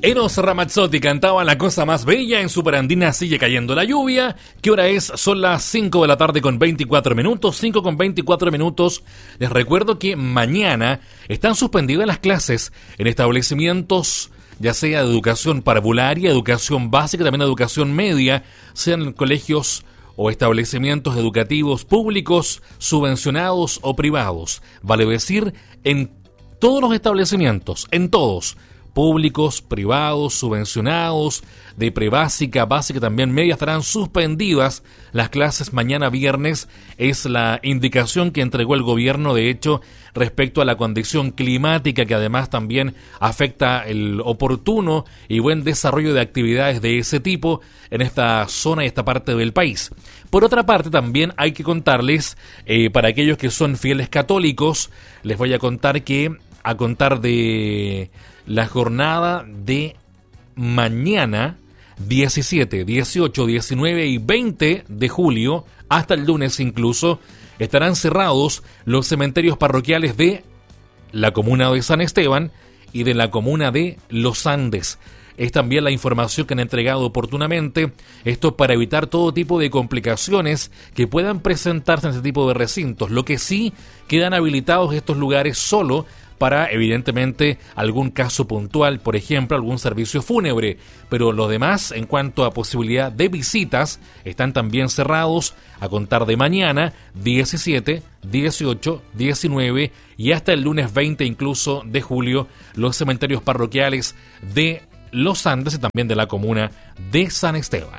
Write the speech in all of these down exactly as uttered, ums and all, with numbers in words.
Eros Ramazzotti cantaba La cosa más bella. En Superandina sigue cayendo la lluvia. ¿Qué hora es? Son las cinco de la tarde con veinticuatro minutos. cinco con veinticuatro minutos. Les recuerdo que mañana están suspendidas las clases en establecimientos, ya sea de educación parvularia, educación básica, también educación media, sean colegios o establecimientos educativos públicos, subvencionados o privados. Vale decir, en todos los establecimientos, en todos, públicos, privados, subvencionados, de prebásica, básica, también media, estarán suspendidas las clases mañana viernes. Es la indicación que entregó el gobierno, de hecho, respecto a la condición climática, que además también afecta el oportuno y buen desarrollo de actividades de ese tipo en esta zona y esta parte del país. Por otra parte, también hay que contarles, eh, para aquellos que son fieles católicos, les voy a contar que a contar de la jornada de mañana, diecisiete, dieciocho, diecinueve y veinte de julio, hasta el lunes incluso, estarán cerrados los cementerios parroquiales de la comuna de San Esteban y de la comuna de Los Andes. Es también la información que han entregado oportunamente, esto para evitar todo tipo de complicaciones que puedan presentarse en este tipo de recintos. Lo que sí, quedan habilitados estos lugares solo para, evidentemente, algún caso puntual, por ejemplo, algún servicio fúnebre, pero los demás, en cuanto a posibilidad de visitas, están también cerrados a contar de mañana, diecisiete, dieciocho, diecinueve y hasta el lunes veinte incluso de julio, los cementerios parroquiales de Los Andes y también de la comuna de San Esteban.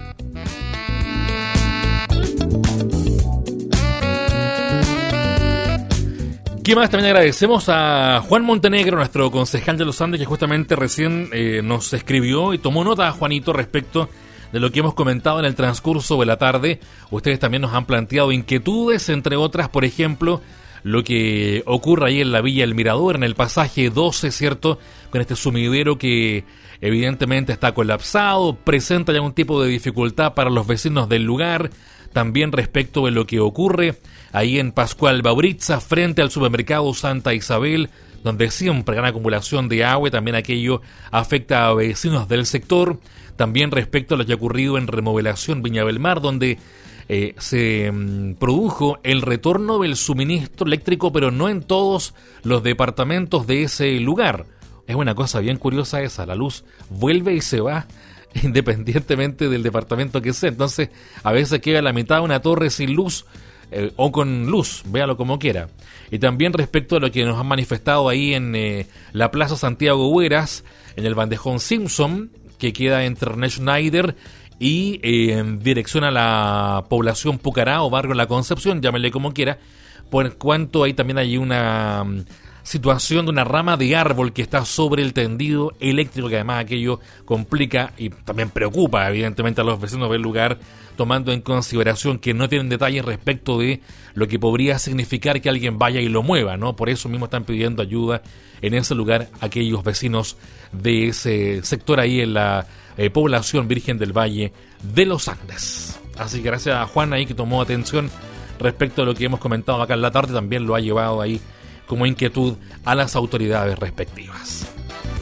¿Qué más? También agradecemos a Juan Montenegro, nuestro concejal de Los Andes, que justamente recién eh, nos escribió y tomó nota, Juanito, respecto de lo que hemos comentado en el transcurso de la tarde. Ustedes también nos han planteado inquietudes, entre otras, por ejemplo, lo que ocurre ahí en la Villa El Mirador, en el pasaje doce, ¿cierto? Con este sumidero que evidentemente está colapsado, presenta ya un tipo de dificultad para los vecinos del lugar. También respecto de lo que ocurre ahí en Pascual Bauritza, frente al supermercado Santa Isabel, donde siempre hay una acumulación de agua y también aquello afecta a vecinos del sector. También respecto a lo que ha ocurrido en Remodelación Viña del Mar, donde eh, se mm, produjo el retorno del suministro eléctrico, pero no en todos los departamentos de ese lugar. Es una cosa bien curiosa esa, la luz vuelve y se va independientemente del departamento que sea. Entonces a veces queda la mitad de una torre sin luz eh, o con luz, véalo como quiera. Y también respecto a lo que nos han manifestado ahí en eh, la Plaza Santiago Hueras, en el bandejón Simpson, que queda entre René Schneider y eh, en dirección a la población Pucará o barrio La Concepción, llámele como quiera, por cuanto ahí también hay una um, situación de una rama de árbol que está sobre el tendido eléctrico, que además aquello complica y también preocupa evidentemente a los vecinos del lugar, tomando en consideración que no tienen detalles respecto de lo que podría significar que alguien vaya y lo mueva, ¿no? Por eso mismo están pidiendo ayuda en ese lugar aquellos vecinos de ese sector ahí en la eh, población Virgen del Valle de los Andes. Así que gracias a Juan ahí que tomó atención respecto a lo que hemos comentado acá en la tarde, también lo ha llevado ahí como inquietud a las autoridades respectivas.